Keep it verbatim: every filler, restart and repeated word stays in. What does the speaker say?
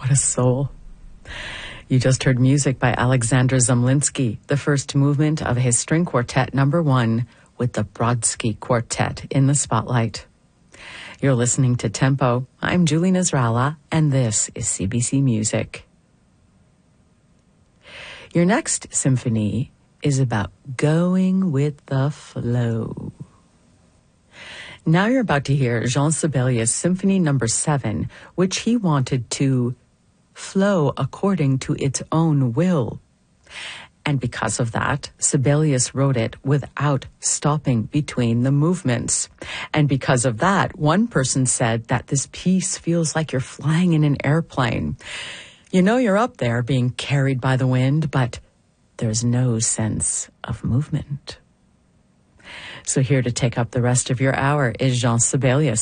What a soul. You just heard music by Alexander Zemlinsky, the first movement of his string quartet number one, with the Brodsky Quartet in the spotlight. You're listening to Tempo. I'm Julie Nasrallah, and this is C B C Music. Your next symphony is about going with the flow. Now you're about to hear Jean Sibelius' Symphony Number seven, which he wanted to flow according to its own will. And because of that, Sibelius wrote it without stopping between the movements. And because of that, one person said that this piece feels like you're flying in an airplane. You know you're up there being carried by the wind, but there's no sense of movement. So here to take up the rest of your hour is Jean Sibelius.